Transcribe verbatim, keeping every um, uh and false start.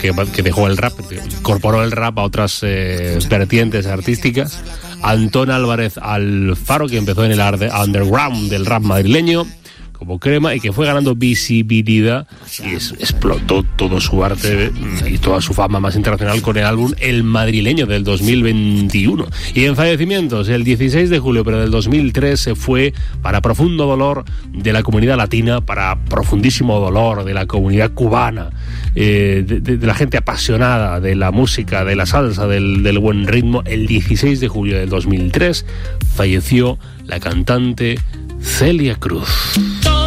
que, que dejó el rap, incorporó el rap a otras eh, vertientes artísticas. Antón Álvarez Alfaro, que empezó en el underground del rap madrileño como Crema y que fue ganando visibilidad y es, explotó todo su arte y toda su fama más internacional con el álbum El Madrileño del dos mil veintiuno. Y en fallecimientos, el dieciséis de julio pero del dos mil tres se fue, para profundo dolor de la comunidad latina, para profundísimo dolor de la comunidad cubana, eh, de, de, de la gente apasionada de la música, de la salsa, del, del buen ritmo, el dieciséis de julio del dos mil tres falleció la cantante Celia Cruz.